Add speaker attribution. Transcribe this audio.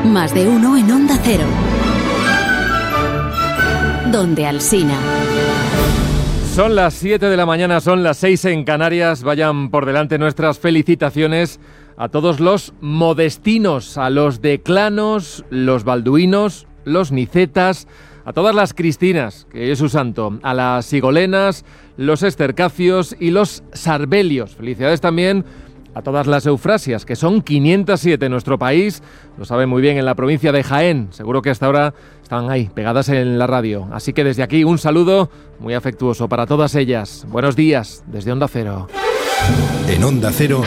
Speaker 1: Más de uno en Onda Cero. Donde Alsina.
Speaker 2: Son las 7 de la mañana, son las 6 en Canarias. Vayan por delante nuestras felicitaciones a todos los modestinos, a los declanos, los balduinos, los nicetas, a todas las Cristinas, que es su santo, a las sigolenas, los estercacios y los sarbelios. Felicidades también a todas las eufrasias, que son 507 en nuestro país, lo saben muy bien en la provincia de Jaén, seguro que hasta ahora están ahí, pegadas en la radio. Así que desde aquí un saludo muy afectuoso para todas ellas. Buenos días, desde Onda Cero.
Speaker 3: En Onda Cero,